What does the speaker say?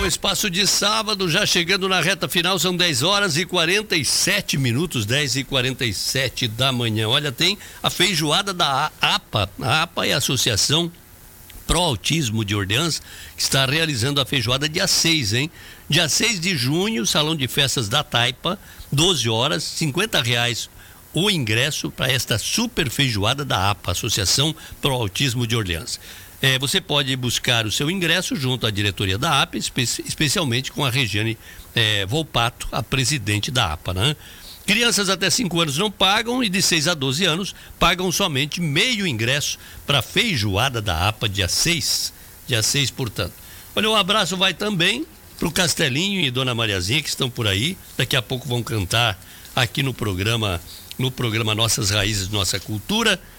o Espaço de Sábado, já chegando na reta final, são 10h47, 10h47 da manhã. Olha, tem a feijoada da APA. A APA é a Associação Pro Autismo de Orleans, que está realizando a feijoada dia 6, hein? Dia 6 de junho, Salão de Festas da Taipa, 12 horas, R$50 o ingresso para esta super feijoada da APA, Associação Pro Autismo de Orleans. Você pode buscar o seu ingresso junto à diretoria da APA, especialmente com a Regiane Volpato, a presidente da APA, né? Crianças até 5 anos não pagam e de 6 a 12 anos pagam somente meio ingresso para a feijoada da APA dia 6, portanto. Olha, um abraço vai também para o Castelinho e Dona Mariazinha, que estão por aí, daqui a pouco vão cantar aqui no programa Nossas Raízes, Nossa Cultura.